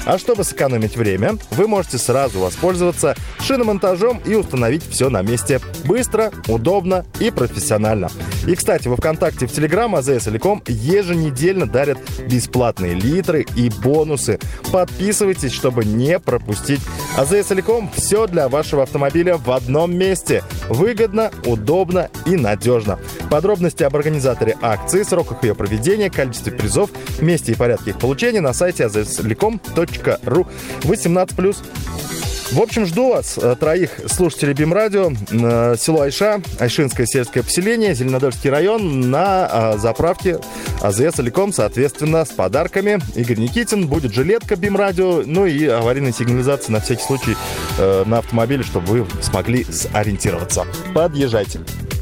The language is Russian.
А чтобы сэкономить время, вы можете сразу воспользоваться шиномонтажом и установить все на месте. Быстро, удобно и профессионально. И, кстати, во ВКонтакте и в Телеграм АЗС Телеком еженедельно дарят бесплатные литры и бонусы. Подписывайтесь, чтобы не пропустить. АЗС Телеком — все для вашего автомобиля в одном месте. Выгодно, удобно и надежно. Подробности об организаторе акции, сроках ее проведения, количестве призов, месте и порядке их получения на сайте azstelecom.ru. 18+. В общем, жду вас, троих слушателей БИМ-радио, село Айша, Айшинское сельское поселение, Зеленодольский район, на заправке АЗС Телеком, соответственно, с подарками. Игорь Никитин, будет жилетка БИМ-радио, ну и аварийная сигнализация на всякий случай на автомобиле, чтобы вы смогли сориентироваться. Подъезжайте.